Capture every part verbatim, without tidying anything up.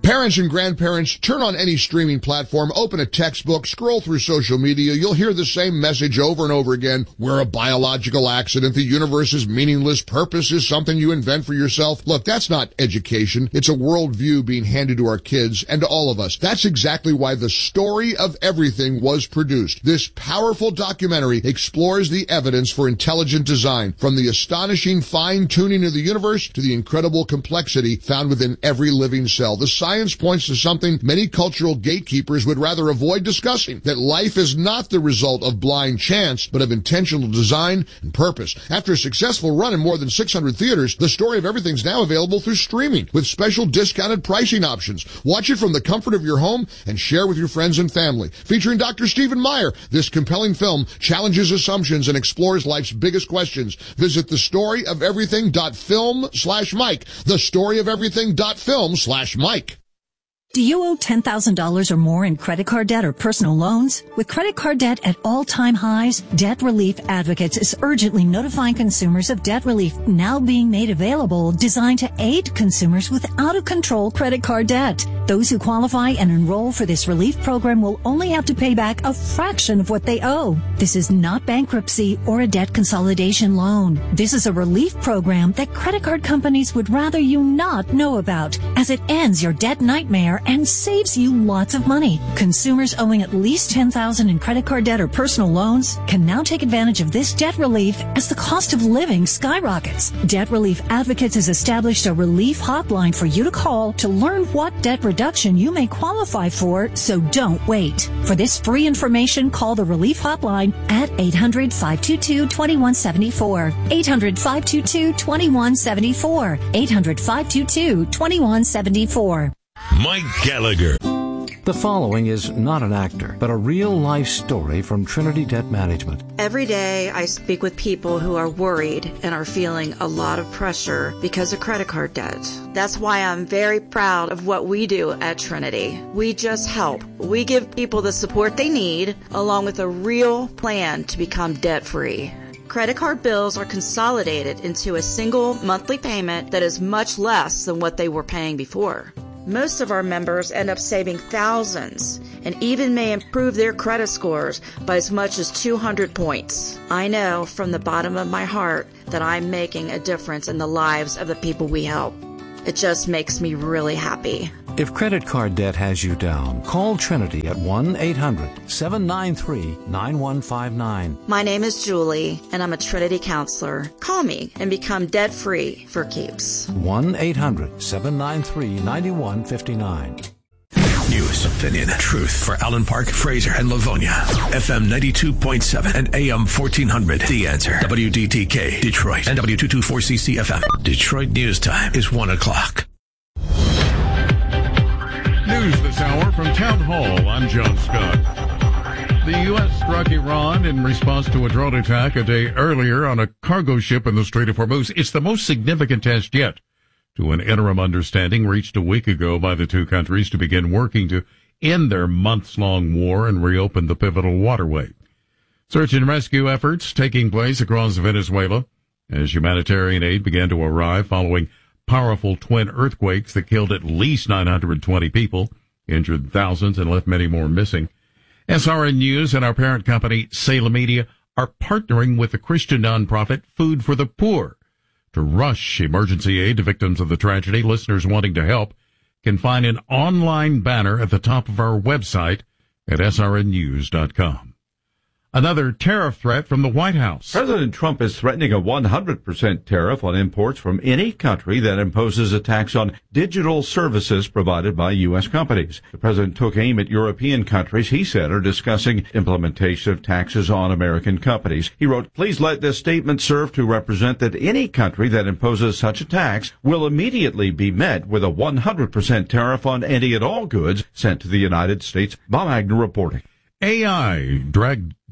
Parents and grandparents, turn on any streaming platform, open a textbook, scroll through social media. You'll hear the same message over and over again. We're a biological accident. The universe is meaningless. Purpose is something you invent for yourself. Look, that's not education. It's a worldview being handed to our kids and to all of us. That's exactly why The Story of Everything was produced. This powerful documentary explores the evidence for intelligent design, from the astonishing fine-tuning of the universe to the incredible complexity found within every living cell. The science points to something many cultural gatekeepers would rather avoid discussing, that life is not the result of blind chance, but of intentional design and purpose. After a successful run in more than six hundred theaters, The Story of Everything is now available through streaming with special discounted pricing options. Watch it from the comfort of your home and share with your friends and family. Featuring Doctor Stephen Meyer, this compelling film challenges assumptions and explores life's biggest questions. Visit thestoryofeverything.film slash Mike. Thestoryofeverything.film slash Mike. Do you owe ten thousand dollars or more in credit card debt or personal loans? With credit card debt at all-time highs, Debt Relief Advocates is urgently notifying consumers of debt relief now being made available, designed to aid consumers with out-of-control credit card debt. Those who qualify and enroll for this relief program will only have to pay back a fraction of what they owe. This is not bankruptcy or a debt consolidation loan. This is a relief program that credit card companies would rather you not know about, as it ends your debt nightmare and saves you lots of money. Consumers owing at least ten thousand dollars in credit card debt or personal loans can now take advantage of this debt relief as the cost of living skyrockets. Debt Relief Advocates has established a relief hotline for you to call to learn what debt reduction you may qualify for, so don't wait. For this free information, call the relief hotline at eight hundred, five two two, two one seven four. eight hundred, five two two, two one seven four. eight hundred, five two two, two one seven four. Mike Gallagher. The following is not an actor, but a real-life story from Trinity Debt Management. Every day I speak with people who are worried and are feeling a lot of pressure because of credit card debt. That's why I'm very proud of what we do at Trinity. We just help. We give people the support they need, along with a real plan to become debt-free. Credit card bills are consolidated into a single monthly payment that is much less than what they were paying before. Most of our members end up saving thousands and even may improve their credit scores by as much as two hundred points. I know from the bottom of my heart that I'm making a difference in the lives of the people we help. It just makes me really happy. If credit card debt has you down, call Trinity at one eight hundred, seven nine three, nine one five nine. My name is Julie, and I'm a Trinity counselor. Call me and become debt-free for keeps. one eight hundred, seven nine three, nine one five nine. News, opinion, truth for Allen Park, Fraser, and Livonia. F M ninety-two point seven and A M fourteen hundred. The Answer. W D T K, Detroit, and W two twenty-four C C F M. Detroit News Time is one o'clock. News this hour from Town Hall. I'm John Scott. The U S struck Iran in response to a drone attack a day earlier on a cargo ship in the Strait of Hormuz. It's the most significant test yet to an interim understanding reached a week ago by the two countries to begin working to end their months-long war and reopen the pivotal waterway. Search and rescue efforts taking place across Venezuela as humanitarian aid began to arrive following powerful twin earthquakes that killed at least nine hundred twenty people, injured thousands, and left many more missing. S R N News and our parent company, Salem Media, are partnering with the Christian nonprofit Food for the Poor to rush emergency aid to victims of the tragedy. Listeners wanting to help can find an online banner at the top of our website at S R N news dot com. Another tariff threat from the White House. President Trump is threatening a one hundred percent tariff on imports from any country that imposes a tax on digital services provided by U S companies. The president took aim at European countries he said are discussing implementation of taxes on American companies. He wrote, "Please let this statement serve to represent that any country that imposes such a tax will immediately be met with a one hundred percent tariff on any and all goods sent to the United States." Bob Agnew reporting. A I dragged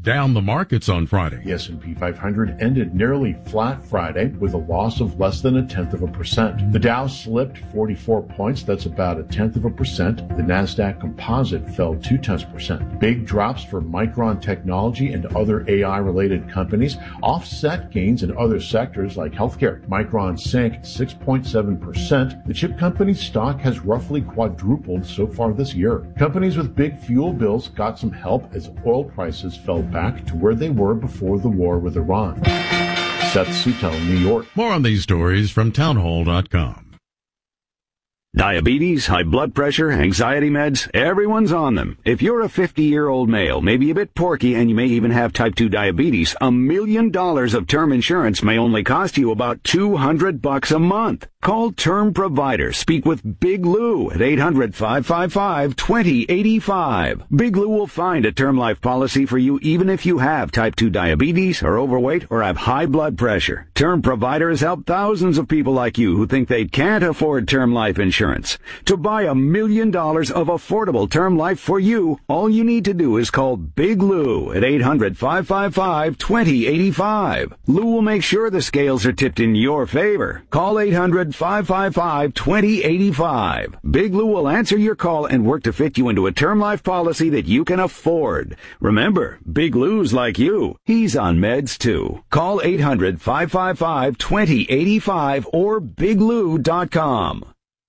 down the markets on Friday. The S and P five hundred ended nearly flat Friday with a loss of less than a tenth of a percent. The Dow slipped forty-four points. That's about a tenth of a percent. The Nasdaq Composite fell two tenths percent. Big drops for Micron Technology and other A I-related companies offset gains in other sectors like healthcare. Micron sank six point seven percent. The chip company's stock has roughly quadrupled so far this year. Companies with big fuel bills got some help as oil prices fell back to where they were before the war with Iran. Seth Sutel, New York. More on these stories from townhall dot com. Diabetes, high blood pressure, anxiety meds, everyone's on them. If you're a fifty-year-old male, maybe a bit porky, and you may even have type two diabetes, a million dollars of term insurance may only cost you about two hundred bucks a month. Call Term Provider. Speak with Big Lou at eight hundred, five five five, two zero eight five. Big Lou will find a term life policy for you even if you have type two diabetes, are overweight, or have high blood pressure. Term Provider has helped thousands of people like you who think they can't afford term life insurance. To buy a million dollars of affordable term life for you, all you need to do is call Big Lou at eight hundred, five five five, two zero eight five. Lou will make sure the scales are tipped in your favor. Call eight hundred, five five five, two zero eight five. Big Lou will answer your call and work to fit you into a term life policy that you can afford. Remember, Big Lou's like you. He's on meds too. Call eight hundred, five five five, two zero eight five or big lou dot com.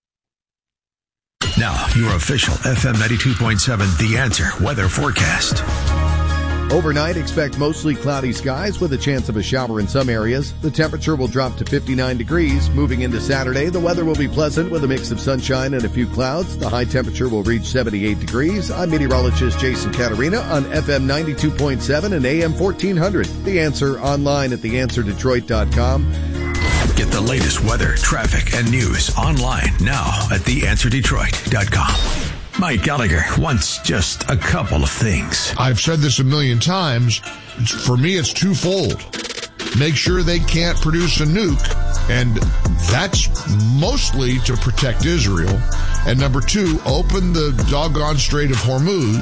Now, your official F M ninety-two point seven The Answer weather forecast. Overnight, expect mostly cloudy skies with a chance of a shower in some areas. The temperature will drop to fifty-nine degrees. Moving into Saturday, the weather will be pleasant with a mix of sunshine and a few clouds. The high temperature will reach seventy-eight degrees. I'm meteorologist Jason Caterina on F M ninety-two point seven and A M fourteen hundred. The Answer online at the answer detroit dot com. Get the latest weather, traffic, and news online now at the answer detroit dot com. Mike Gallagher wants just a couple of things. I've said this a million times. For me, it's twofold. Make sure they can't produce a nuke, and that's mostly to protect Israel. And number two, open the doggone Strait of Hormuz,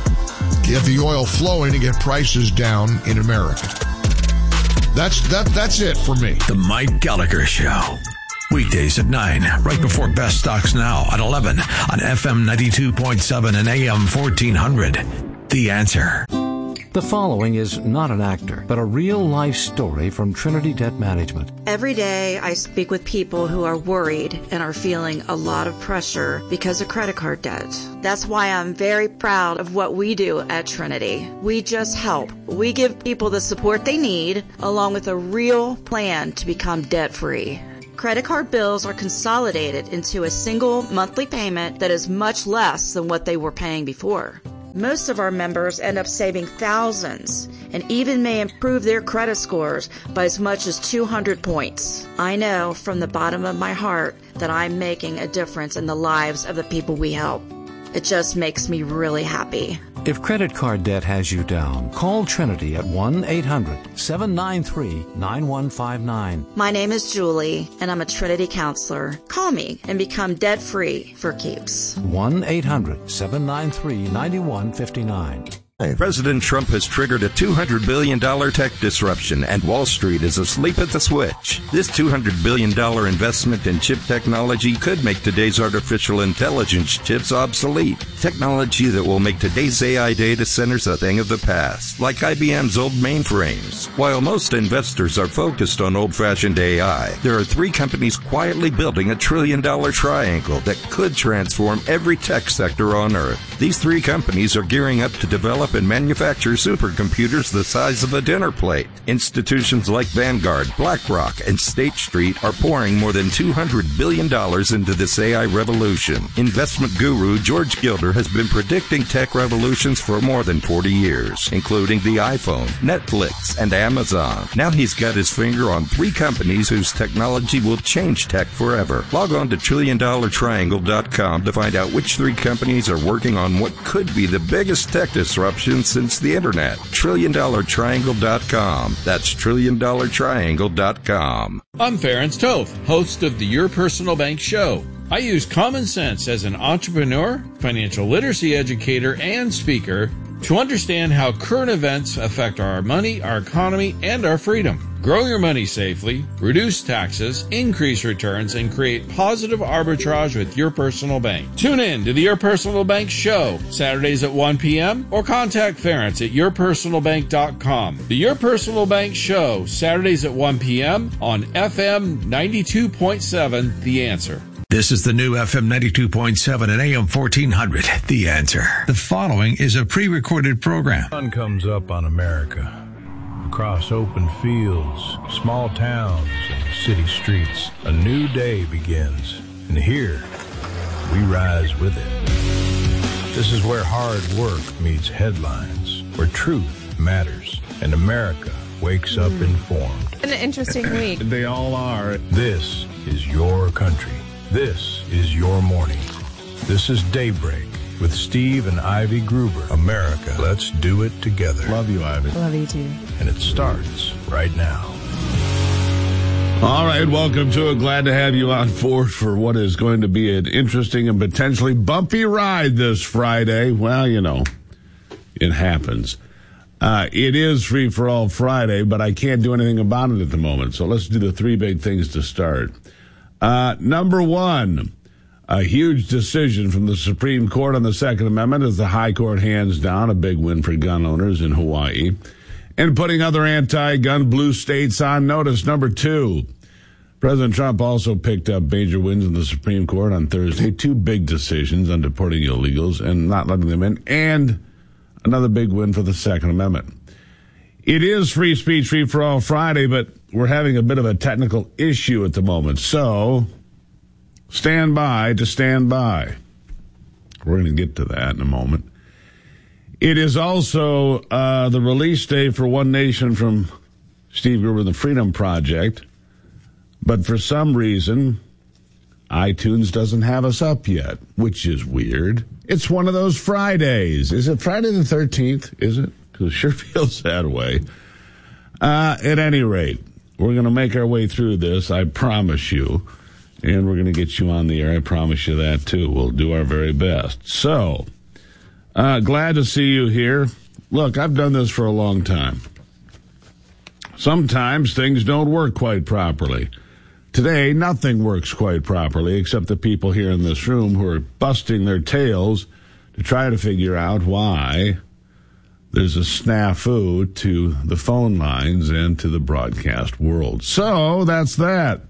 get the oil flowing, and get prices down in America. That's that. That's it for me. The Mike Gallagher Show. Weekdays at nine, right before Best Stocks Now at eleven on F M ninety-two point seven and A M fourteen hundred. The Answer. The following is not an actor, but a real-life story from Trinity Debt Management. Every day I speak with people who are worried and are feeling a lot of pressure because of credit card debt. That's why I'm very proud of what we do at Trinity. We just help. We give people the support they need, along with a real plan to become debt-free. Credit card bills are consolidated into a single monthly payment that is much less than what they were paying before. Most of our members end up saving thousands and even may improve their credit scores by as much as two hundred points. I know from the bottom of my heart that I'm making a difference in the lives of the people we help. It just makes me really happy. If credit card debt has you down, call Trinity at one eight hundred, seven nine three, nine one five nine. My name is Julie, and I'm a Trinity counselor. Call me and become debt-free for keeps. one eight hundred, seven nine three, nine one five nine. President Trump has triggered a two hundred billion dollars tech disruption, and Wall Street is asleep at the switch. This two hundred billion dollars investment in chip technology could make today's artificial intelligence chips obsolete. Technology that will make today's A I data centers a thing of the past, like I B M's old mainframes. While most investors are focused on old-fashioned A I, there are three companies quietly building a trillion-dollar triangle that could transform every tech sector on Earth. These three companies are gearing up to develop and manufacture supercomputers the size of a dinner plate. Institutions like Vanguard, BlackRock, and State Street are pouring more than two hundred billion dollars into this A I revolution. Investment guru George Gilder has been predicting tech revolutions for more than forty years, including the iPhone, Netflix, and Amazon. Now he's got his finger on three companies whose technology will change tech forever. Log on to trillion dollar triangle dot com to find out which three companies are working on what could be the biggest tech disruption since the internet. trillion dollar triangle dot com. That's trillion dollar triangle dot com. I'm Ferenc Toth, host of the Your Personal Bank Show. I use common sense as an entrepreneur, financial literacy educator, and speaker to understand how current events affect our money, our economy, and our freedom. Grow your money safely, reduce taxes, increase returns, and create positive arbitrage with Your Personal Bank. Tune in to the Your Personal Bank Show, Saturdays at one p.m. or contact Ference at your personal bank dot com. The Your Personal Bank Show, Saturdays at one p.m. on F M ninety-two point seven, The Answer. This is the new F M ninety-two point seven and A M fourteen hundred, The Answer. The following is a pre-recorded program. The sun comes up on America. Across open fields, small towns, and city streets, a new day begins. And here, we rise with it. This is where hard work meets headlines, where truth matters, and America wakes up informed. An interesting week. They all are. This is your country. This is your morning. This is Daybreak with Steve and Ivy Gruber. America, let's do it together. Love you, Ivy. Love you, too. And it starts right now. All right, welcome to it. Glad to have you on board for what is going to be an interesting and potentially bumpy ride this Friday. Well, you know, it happens. Uh, it is Free for All Friday, but I can't do anything about it at the moment. So let's do the three big things to start. Uh, number one, a huge decision from the Supreme Court on the Second Amendment as the High Court hands down a big win for gun owners in Hawaii and putting other anti-gun blue states on notice. Number two, President Trump also picked up major wins in the Supreme Court on Thursday. Two big decisions on deporting illegals and not letting them in, and another big win for the Second Amendment. It is Free Speech, Free for All Friday, but we're having a bit of a technical issue at the moment. So stand by to stand by. We're going to get to that in a moment. It is also uh, the release day for One Nation from Steve Gruber, the Freedom Project. But for some reason, iTunes doesn't have us up yet, which is weird. It's one of those Fridays. Is it Friday the thirteenth? Is it? Because it sure feels that way. Uh, at any rate, we're going to make our way through this, I promise you. And we're going to get you on the air. I promise you that, too. We'll do our very best. So, uh, glad to see you here. Look, I've done this for a long time. Sometimes things don't work quite properly. Today, nothing works quite properly except the people here in this room who are busting their tails to try to figure out why there's a snafu to the phone lines and to the broadcast world. So, that's that.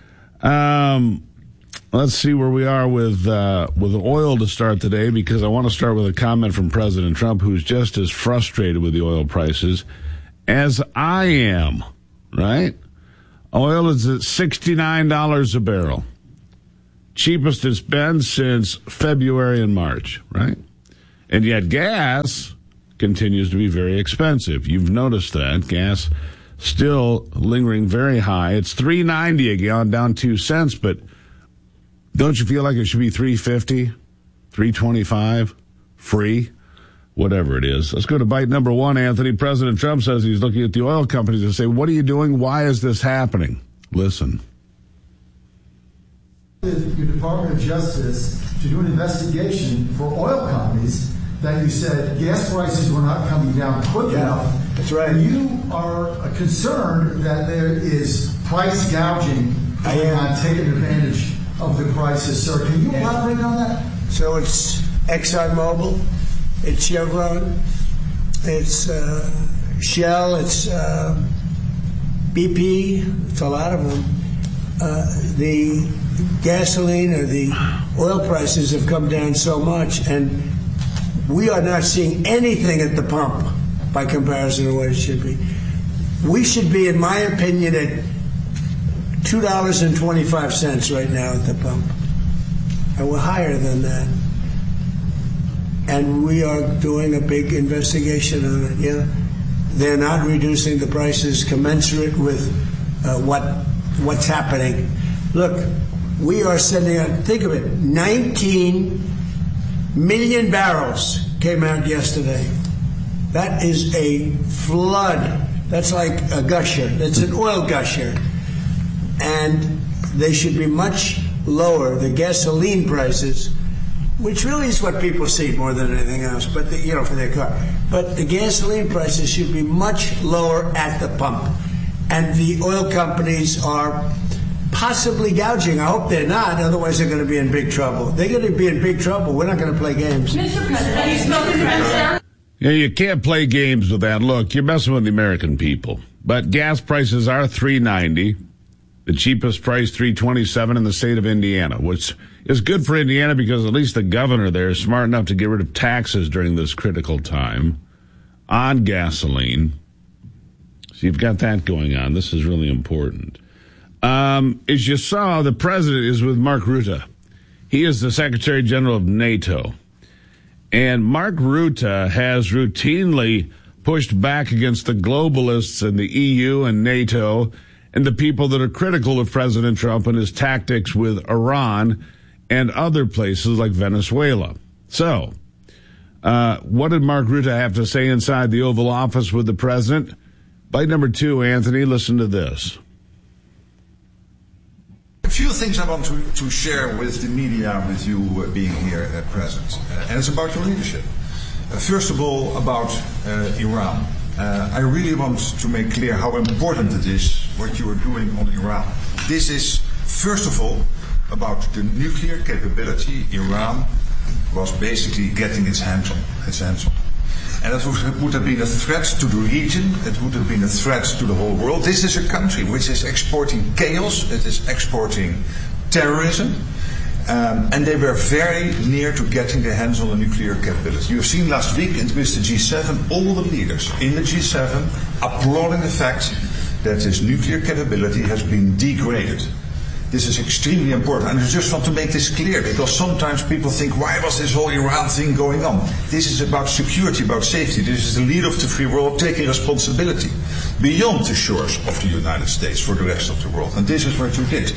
Um, let's see where we are with uh, with oil to start today, because I want to start with a comment from President Trump, who's just as frustrated with the oil prices as I am, right? Oil is at sixty-nine dollars a barrel. Cheapest it's been since February and March, right? And yet gas continues to be very expensive. You've noticed that. Gas still lingering very high. It's three ninety a gallon, down two cents, but don't you feel like it should be three fifty, three twenty-five, free, whatever it is? Let's go to bite number one, Anthony. President Trump says he's looking at the oil companies and say, what are you doing? Why is this happening? Listen. Your Department of Justice to do an investigation for oil companies that you said gas prices were not coming down quick yeah, enough. That's right. And you are concerned that there is price gouging going on, taking advantage of the prices. Sir, can you yeah. elaborate on that? So it's ExxonMobil, it's Chevron, it's uh, Shell, it's uh, B P, it's a lot of them. Uh, the gasoline or the oil prices have come down so much, and we are not seeing anything at the pump by comparison to what it should be. We should be, in my opinion, at two dollars and twenty-five cents right now at the pump. And we're higher than that. And we are doing a big investigation on it. Yeah, they're not reducing the prices commensurate with uh, what what's happening. Look, we are sending out, think of it, nineteen million barrels came out yesterday. That is a flood. That's like a gusher. That's an oil gusher. And they should be much lower. The gasoline prices which really is what people see more than anything else, but the, you know, for their car. But the gasoline prices should be much lower at the pump. And the oil companies are possibly gouging. I hope they're not, otherwise they're going to be in big trouble. They're going to be in big trouble. We're not going to play games. Mister President, you spoke to President. Yeah, you can't play games with that. Look, you're messing with the American people. But gas prices are three ninety. The cheapest price, three twenty-seven in the state of Indiana, which is good for Indiana because at least the governor there is smart enough to get rid of taxes during this critical time on gasoline. So you've got that going on. This is really important. Um, as you saw, the president is with Mark Rutte. He is the Secretary General of NATO. And Mark Rutte has routinely pushed back against the globalists in the E U and NATO and the people that are critical of President Trump and his tactics with Iran and other places like Venezuela. So, uh, what did Mark Rutte have to say inside the Oval Office with the president? Bite number two, Anthony, listen to this. A few things I want to, to share with the media, with you uh, being here at present. Uh, and it's about your leadership. Uh, first of all, about uh, Iran. Uh, I really want to make clear how important it is what you are doing on Iran. This is, first of all, about the nuclear capability Iran was basically getting its hands on. Its hands on. And that would, would have been a threat to the region, it would have been a threat to the whole world. This is a country which is exporting chaos, it is exporting terrorism, um, and they were very near to getting their hands on the nuclear capability. You have seen last week with the G seven, all the leaders in the G seven applauding the fact that this nuclear capability has been degraded. This is extremely important, and I just want to make this clear, because sometimes people think, why was this whole Iran thing going on? This is about security, about safety. This is the leader of the free world taking responsibility beyond the shores of the United States for the rest of the world, and this is what you did.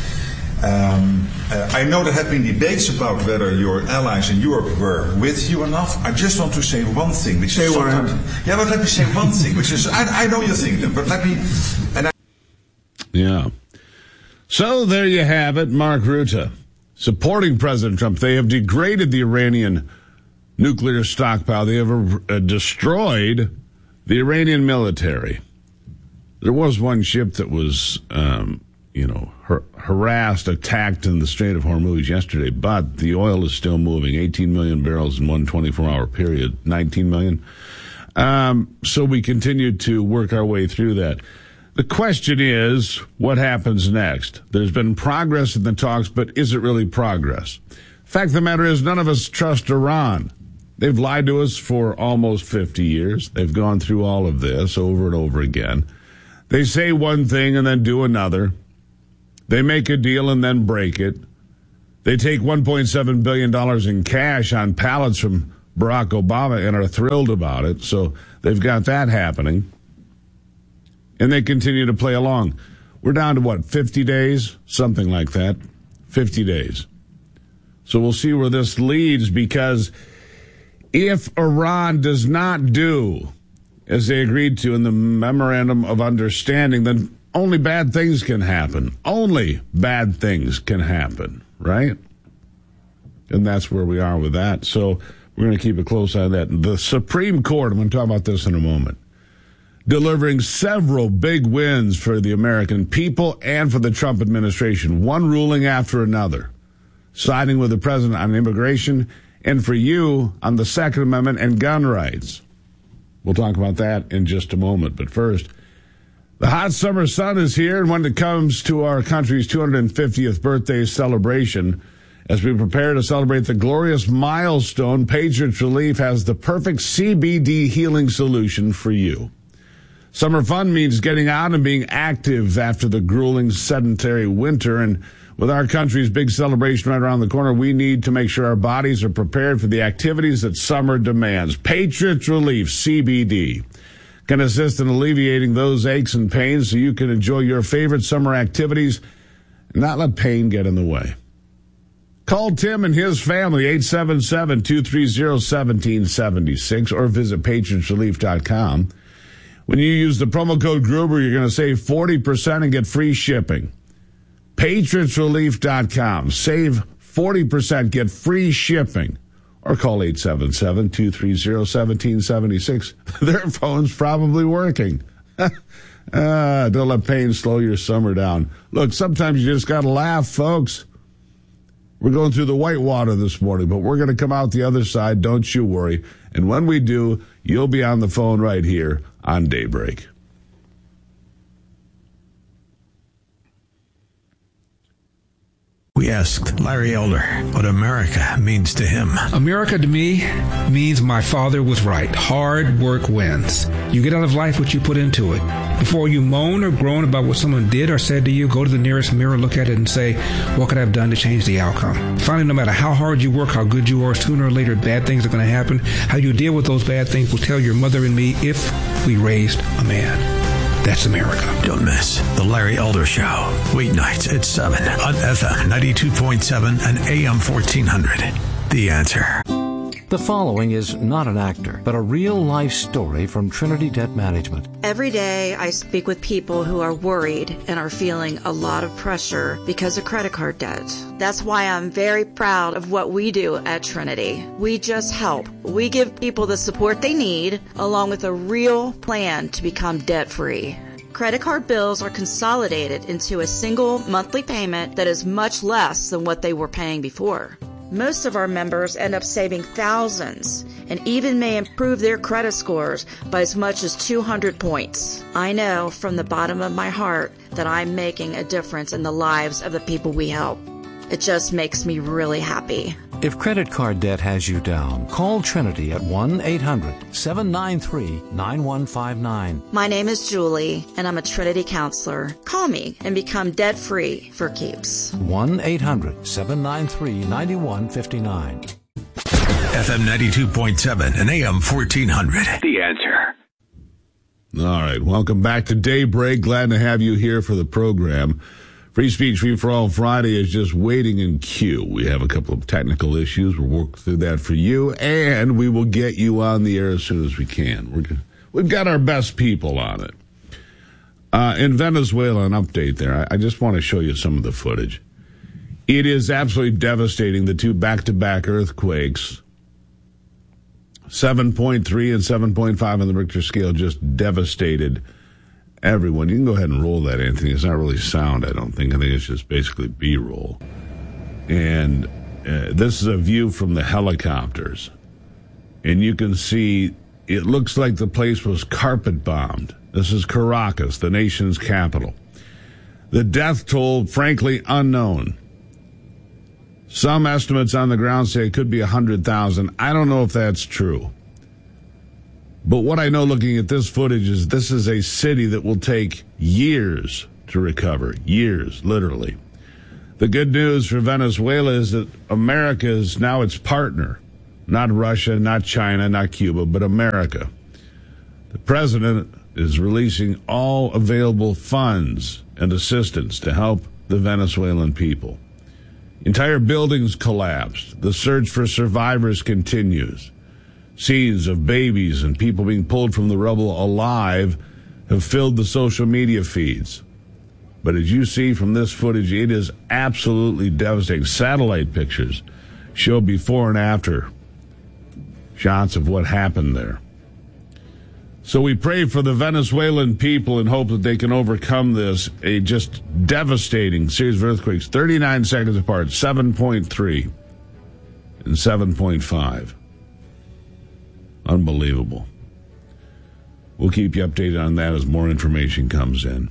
Um, uh, I know there have been debates about whether your allies in Europe were with you enough. I just want to say one thing, which they is weren't. Yeah, but let me say one thing, which is, I, I know you think that, but let me, and I, yeah. So there you have it, Mark Rutte, supporting President Trump. They have degraded the Iranian nuclear stockpile. They have uh, destroyed the Iranian military. There was one ship that was, um, you know, har- harassed, attacked in the Strait of Hormuz yesterday, but the oil is still moving, eighteen million barrels in one twenty-four hour period, nineteen million. Um, so we continue to work our way through that. The question is, what happens next? There's been progress in the talks, but is it really progress? Fact of the matter is, none of us trust Iran. They've lied to us for almost fifty years. They've gone through all of this over and over again. They say one thing and then do another. They make a deal and then break it. They take one point seven billion dollars in cash on pallets from Barack Obama and are thrilled about it. So they've got that happening. And they continue to play along. We're down to, what, fifty days? Something like that. fifty days. So we'll see where this leads, because if Iran does not do as they agreed to in the Memorandum of Understanding, then only bad things can happen. Only bad things can happen, right? And that's where we are with that. So we're going to keep a close eye on that. The Supreme Court, I'm going to talk about this in a moment, delivering several big wins for the American people and for the Trump administration, one ruling after another, siding with the president on immigration and for you on the Second Amendment and gun rights. We'll talk about that in just a moment. But first, the hot summer sun is here, and when it comes to our country's two hundred fiftieth birthday celebration, as we prepare to celebrate the glorious milestone, Patriots Relief has the perfect C B D healing solution for you. Summer fun means getting out and being active after the grueling sedentary winter. And with our country's big celebration right around the corner, we need to make sure our bodies are prepared for the activities that summer demands. Patriots Relief C B D can assist in alleviating those aches and pains so you can enjoy your favorite summer activities and not let pain get in the way. Call Tim and his family, eight seven seven, two three zero, one seven seven six, or visit patriots relief dot com. When you use the promo code Gruber, you're going to save forty percent and get free shipping. patriots relief dot com. Save forty percent, get free shipping. Or call eight seven seven, two three zero, one seven seven six. Their phone's probably working. ah, don't let pain slow your summer down. Look, sometimes you just got to laugh, folks. We're going through the whitewater this morning, but we're going to come out the other side. Don't you worry. And when we do, you'll be on the phone right here on Daybreak. We asked Larry Elder what America means to him. America to me means my father was right. Hard work wins. You get out of life what you put into it. Before you moan or groan about what someone did or said to you, go to the nearest mirror, look at it, and say, what could I have done to change the outcome? Finally, no matter how hard you work, how good you are, sooner or later, bad things are going to happen. How you deal with those bad things will tell your mother and me if we raised a man. That's America. Don't miss The Larry Elder Show. Weeknights at seven on F M ninety-two point seven and A M fourteen hundred. The Answer. The following is not an actor, but a real-life story from Trinity Debt Management. Every day I speak with people who are worried and are feeling a lot of pressure because of credit card debt. That's why I'm very proud of what we do at Trinity. We just help. We give people the support they need, along with a real plan to become debt-free. Credit card bills are consolidated into a single monthly payment that is much less than what they were paying before. Most of our members end up saving thousands and even may improve their credit scores by as much as two hundred points. I know from the bottom of my heart that I'm making a difference in the lives of the people we help. It just makes me really happy. If credit card debt has you down, call Trinity at one eight hundred, seven nine three, nine one five nine. My name is Julie, and I'm a Trinity counselor. Call me and become debt-free for keeps. one eight hundred, seven nine three, nine one five nine. F M ninety-two point seven and A M fourteen hundred. The Answer. All right, welcome back to Daybreak. Glad to have you here for the program. Free Speech Free for All Friday is just waiting in queue. We have a couple of technical issues. We'll work through that for you, and we will get you on the air as soon as we can. We're, we've got our best people on it. Uh, in Venezuela, an update there. I, I just want to show you some of the footage. It is absolutely devastating, the two back-to-back earthquakes. seven point three and seven point five on the Richter scale just devastated everyone. You can go ahead and roll that, Anthony. It's not really sound, I don't think. I think it's just basically B-roll. And uh, this is a view from the helicopters. And you can see it looks like the place was carpet bombed. This is Caracas, the nation's capital. The death toll, frankly, unknown. Some estimates on the ground say it could be one hundred thousand. I don't know if that's true. But what I know looking at this footage is this is a city that will take years to recover. Years, literally. The good news for Venezuela is that America is now its partner. Not Russia, not China, not Cuba, but America. The president is releasing all available funds and assistance to help the Venezuelan people. Entire buildings collapsed. The search for survivors continues. Scenes of babies and people being pulled from the rubble alive have filled the social media feeds. But as you see from this footage, it is absolutely devastating. Satellite pictures show before and after shots of what happened there. So we pray for the Venezuelan people and hope that they can overcome this, a just devastating series of earthquakes, thirty-nine seconds apart, seven point three and seven point five. Unbelievable. We'll keep you updated on that as more information comes in.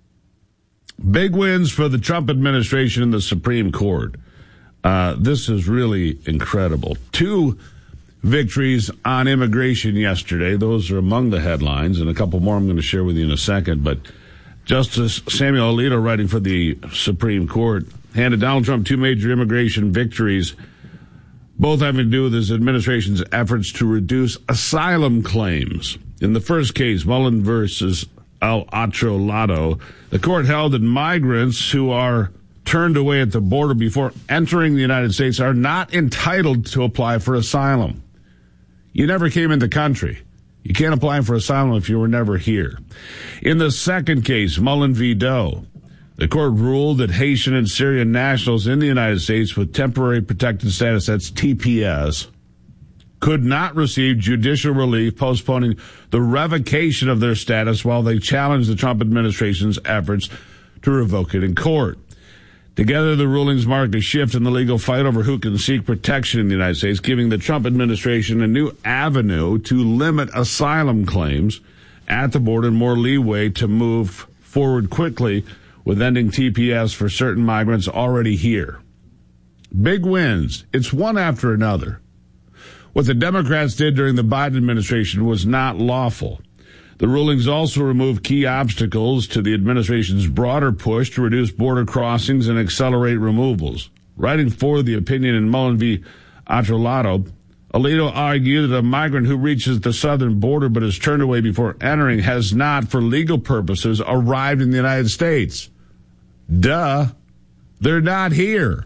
Big wins for the Trump administration in the Supreme Court. Uh, this is really incredible. Two victories on immigration yesterday. Those are among the headlines, and a couple more I'm going to share with you in a second. But Justice Samuel Alito, writing for the Supreme Court, handed Donald Trump two major immigration victories, both having to do with his administration's efforts to reduce asylum claims. In the first case, Mullen versus Al Otro Lado, the court held that migrants who are turned away at the border before entering the United States are not entitled to apply for asylum. You never came in the country. You can't apply for asylum if you were never here. In the second case, Mullen v. Doe, The court ruled that Haitian and Syrian nationals in the United States with temporary protected status, that's T P S, could not receive judicial relief, postponing the revocation of their status while they challenged the Trump administration's efforts to revoke it in court. Together, the rulings mark a shift in the legal fight over who can seek protection in the United States, giving the Trump administration a new avenue to limit asylum claims at the border and more leeway to move forward quickly with ending T P S for certain migrants already here. Big wins. It's one after another. What the Democrats did during the Biden administration was not lawful. The rulings also removed key obstacles to the administration's broader push to reduce border crossings and accelerate removals. Writing for the opinion in Mullen v. Atrolato, Alito argued that a migrant who reaches the southern border but is turned away before entering has not, for legal purposes, arrived in the United States. Duh. They're not here.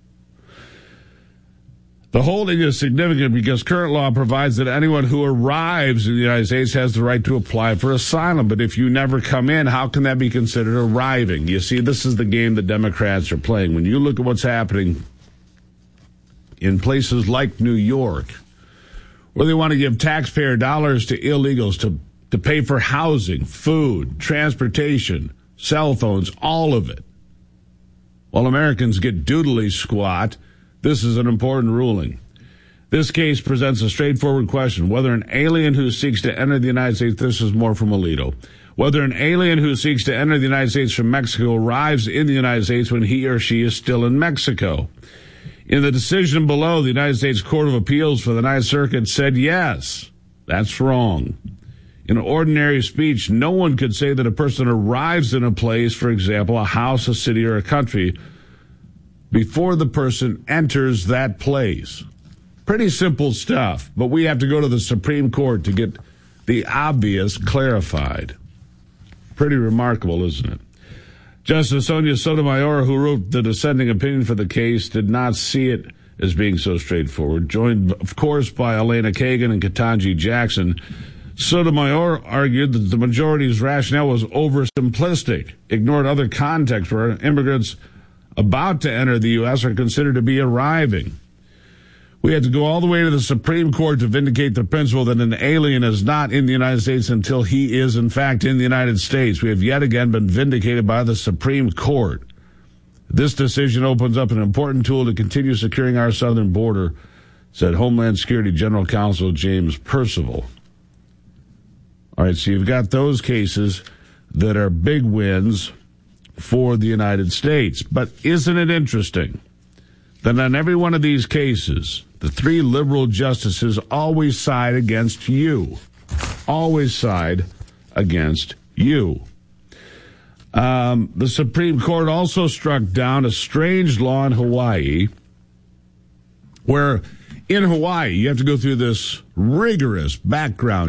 The holding is significant because current law provides that anyone who arrives in the United States has the right to apply for asylum. But if you never come in, how can that be considered arriving? You see, this is the game the Democrats are playing. When you look at what's happening in places like New York, where they want to give taxpayer dollars to illegals to, to pay for housing, food, transportation, cell phones, all of it, while Americans get doodly squat, this is an important ruling. This case presents a straightforward question. Whether an alien who seeks to enter the United States, this is more from Alito, whether an alien who seeks to enter the United States from Mexico arrives in the United States when he or she is still in Mexico. In the decision below, the United States Court of Appeals for the Ninth Circuit said yes. That's wrong. In ordinary speech, no one could say that a person arrives in a place, for example, a house, a city, or a country, before the person enters that place. Pretty simple stuff, but we have to go to the Supreme Court to get the obvious clarified. Pretty remarkable, isn't it? Justice Sonia Sotomayor, who wrote the dissenting opinion for the case, did not see it as being so straightforward. Joined, of course, by Elena Kagan and Ketanji Jackson, Sotomayor argued that the majority's rationale was oversimplistic, ignored other contexts where immigrants about to enter the U S are considered to be arriving. We had to go all the way to the Supreme Court to vindicate the principle that an alien is not in the United States until he is, in fact, in the United States. We have yet again been vindicated by the Supreme Court. This decision opens up an important tool to continue securing our southern border, said Homeland Security General Counsel James Percival. All right, so you've got those cases that are big wins for the United States. But isn't it interesting that on every one of these cases, the three liberal justices always side against you? Always side against you. Um, the Supreme Court also struck down a strange law in Hawaii where in Hawaii you have to go through this rigorous background